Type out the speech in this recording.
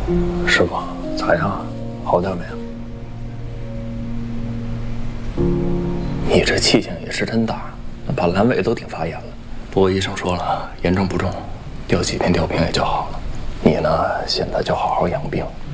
师傅，咋样？好点没有？你这气性也是真大，把阑尾都顶发炎了。不过医生说了，严重不重，吊几片吊瓶也就好了。你呢，现在就好好养病。